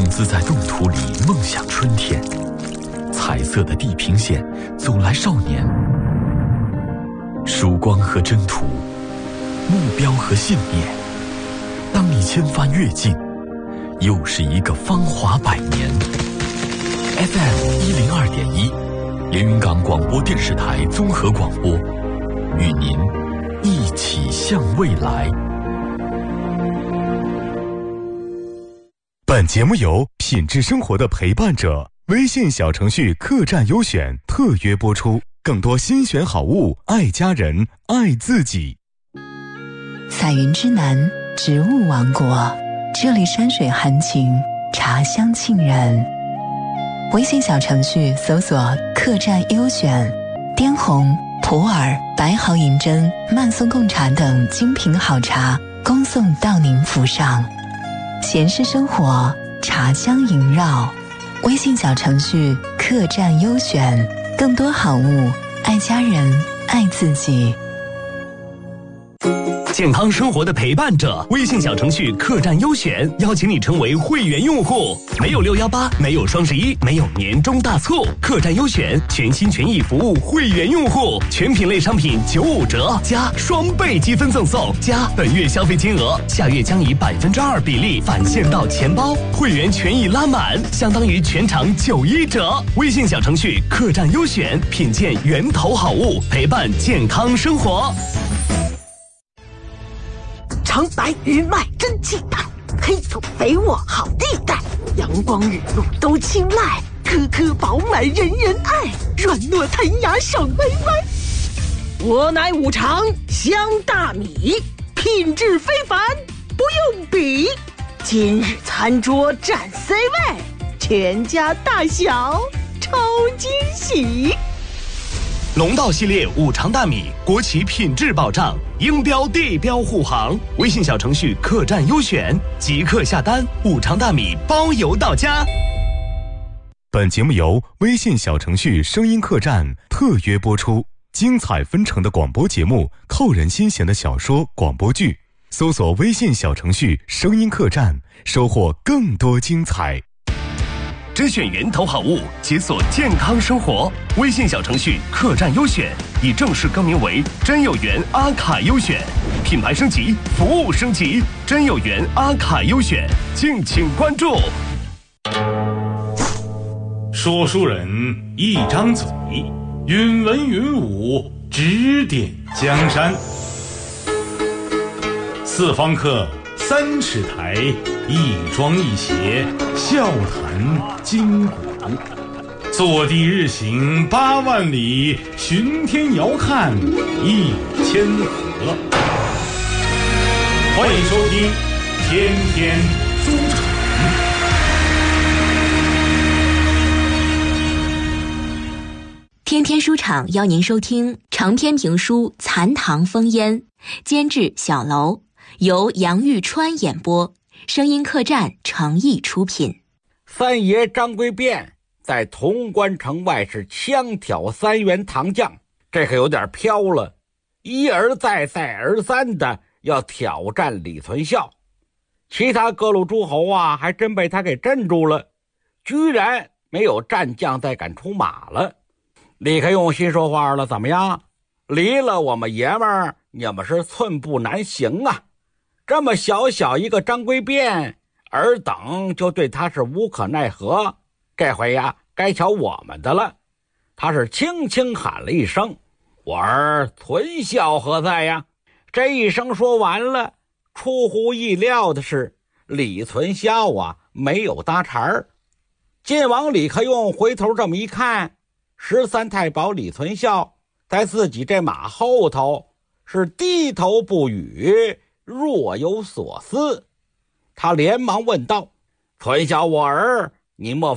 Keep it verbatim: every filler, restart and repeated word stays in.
自在冻土里梦想春天，彩色的地平线走来少年，曙光和征途，目标和信念。当你千帆越尽，又是一个芳华百年。F M 一零二点一，连云港广播电视台综合广播，与您一起向未来。 本节目由品质生活的陪伴者微信小程序客栈优选特约播出，更多新选好物，爱家人，爱自己。 彩云之南，植物王国，这里山水含情，茶香沁人。微信小程序搜索客栈优选，滇红、普洱、白毫银针、慢送贡茶等精品好茶恭送到您府上。闲适生活，茶香萦绕。微信小程序客栈优选，更多好物，爱家人，爱自己。 健康生活的陪伴者，微信小程序客栈优选邀请你成为会员用户，没有六一八，没有双十一，没有年终大促，客栈优选全心全意服务会员用户，全品类商品九五折加双倍积分赠送，加本月消费金额下月将以百分之二比例返现到钱包，会员权益拉满，相当于全场九一折。微信小程序客栈优选，品鉴源头好物，陪伴健康生活。 长白日脉真气派，黑土肥沃好地带，阳光日露都青睐，颗颗饱满人人爱，软糯弹牙手微歪。我乃五常香大米，品质非凡不用比，今日餐桌占 C 位，全家大小超惊喜。 龙道系列五常大米，国企品质保障，英标地标护航。微信小程序客栈优选，即刻下单，五常大米包邮到家。 本节目由微信小程序声音客栈特约播出，精彩纷呈的广播节目，扣人心弦的小说广播剧，搜索微信小程序声音客栈，收获更多精彩。 甄选源头好物，解锁健康生活。微信小程序客栈优选已正式更名为真有缘阿卡优选，品牌升级，服务升级，真有缘阿卡优选，敬请关注。 说书人一张嘴，云文云武，指点江山。四方客，三尺台，一庄一谐，笑谈今古。坐地日行八万里，巡天遥看一千河。欢迎收听天天书场。 天天书场邀您收听长篇评书《残唐风烟》，监制小楼，由杨玉川演播，声音客栈诚意出品。 三爷张贵变在潼关城外是枪挑三员唐将，这可有点飘了，一而再再而三的要挑战李存孝。其他各路诸侯啊还真被他给镇住了，居然没有战将再敢出马了。李克用心说话了，怎么样？离了我们爷们儿，你们是寸步难行啊！这么小小一个张贵变，尔等就对他是无可奈何。这回呀，该瞧我们的了。他是轻轻喊了一声：“我儿存孝何在呀？”这一声说完了，出乎意料的是，李存孝啊没有搭茬儿。晋王李克用回头这么一看，十三太保李存孝在自己这马后头是低头不语，若有所思。他连忙问道：“存孝我儿，你莫